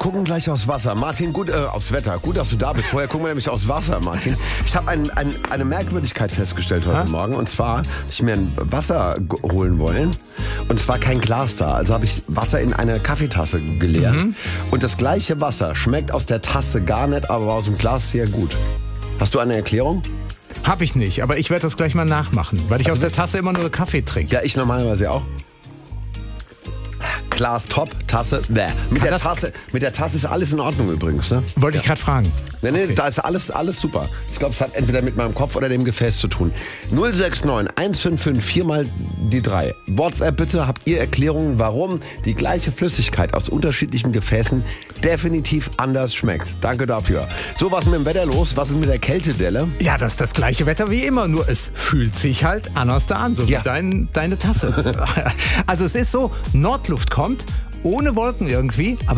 gucken gleich aufs Wasser. Martin, gut, aufs Wetter. Gut, dass du da bist. Vorher gucken wir nämlich aufs Wasser, Martin. Ich habe eine Merkwürdigkeit festgestellt heute Morgen. Und zwar habe ich mir ein Wasser holen wollen. Und es war kein Glas da. Also habe ich Wasser in eine Kaffeetasse geleert. Und das gleiche Wasser schmeckt aus der Tasse gar nicht, aber aus dem Glas sehr gut. Hast du eine Erklärung? Hab ich nicht, aber ich werde das gleich mal nachmachen, weil ich aus der Tasse immer nur Kaffee trinke. Ja, ich normalerweise auch. Glas top, Tasse, bäh. Mit der Tasse ist alles in Ordnung übrigens, ne? Wollte ich gerade fragen. Nee, okay. Da ist alles super. Ich glaube, es hat entweder mit meinem Kopf oder dem Gefäß zu tun. 069 155 4 mal die 3. WhatsApp bitte, habt ihr Erklärungen, warum die gleiche Flüssigkeit aus unterschiedlichen Gefäßen definitiv anders schmeckt? Danke dafür. So, was ist mit dem Wetter los? Was ist mit der Kältedelle? Ja, das ist das gleiche Wetter wie immer, nur es fühlt sich halt anders da an, so wie deine Tasse. Also es ist so, Nordluft kommt, ohne Wolken irgendwie, aber